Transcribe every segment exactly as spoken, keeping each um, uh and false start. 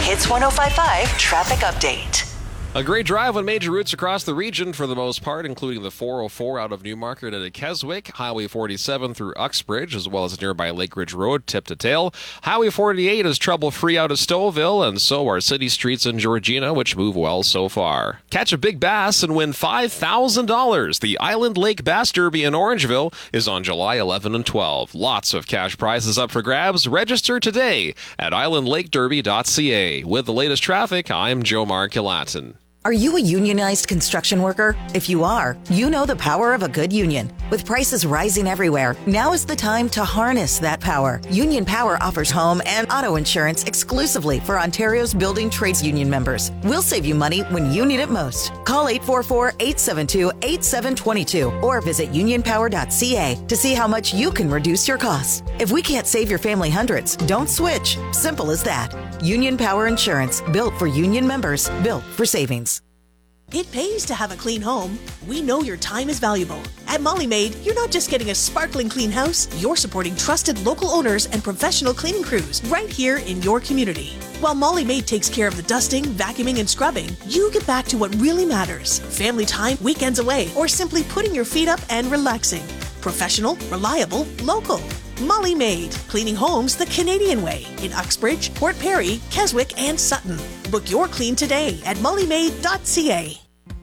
Hits one oh five point five traffic update. A great drive on major routes across the region for the most part, including the four oh four out of Newmarket into Keswick, Highway forty-seven through Uxbridge, as well as nearby Lake Ridge Road, tip to tail. Highway forty-eight is trouble-free out of Stouffville, and so are city streets in Georgina, which move well so far. Catch a big bass and win five thousand dollars. The Island Lake Bass Derby in Orangeville is on July eleventh and twelfth. Lots of cash prizes up for grabs. Register today at island lake derby dot c a. With the latest traffic, I'm Joe Markulatin. Are you a unionized construction worker? If you are, you know the power of a good union. With prices rising everywhere, now is the time to harness that power. Union Power offers home and auto insurance exclusively for Ontario's building trades union members. We'll save you money when you need it most. Call eight four four, eight seven two, eight seven two two or visit union power dot c a to see how much you can reduce your costs. If we can't save your family hundreds, don't switch. Simple as that. Union Power Insurance, built for union members, built for savings. It pays to have a clean home. We know your time is valuable. At Molly Maid, you're not just getting a sparkling clean house, you're supporting trusted local owners and professional cleaning crews right here in your community. While Molly Maid takes care of the dusting, vacuuming, and scrubbing, you get back to what really matters. Family time, weekends away, or simply putting your feet up and relaxing. Professional, reliable, local. Molly Maid, cleaning homes the Canadian way in Uxbridge, Port Perry, Keswick, and Sutton. Book your clean today at molly maid dot c a.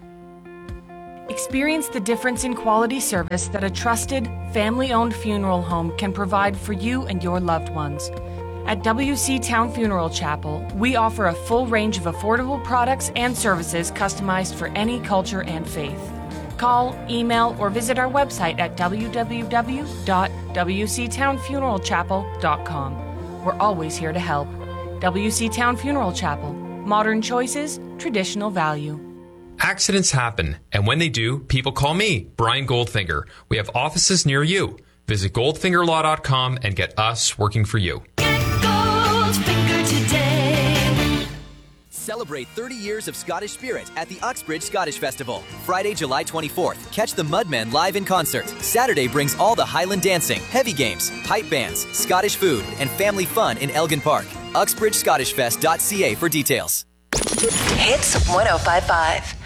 Experience the difference in quality service that a trusted, family-owned funeral home can provide for you and your loved ones. At W C Town Funeral Chapel, we offer a full range of affordable products and services customized for any culture and faith. Call, email, or visit our website at w w w dot w c town funeral chapel dot com. We're always here to help. W C Town Funeral Chapel. Modern choices, traditional value. Accidents happen, and when they do, people call me, Brian Goldfinger. We have offices near you. Visit goldfinger law dot com and get us working for you. Get Goldfinger today. Celebrate thirty years of Scottish spirit at the Uxbridge Scottish Festival. Friday, July twenty-fourth. Catch the Mudmen live in concert. Saturday brings all the Highland dancing, heavy games, pipe bands, Scottish food, and family fun in Elgin Park. uxbridge scottish fest dot c a for details. Hits one oh five point five.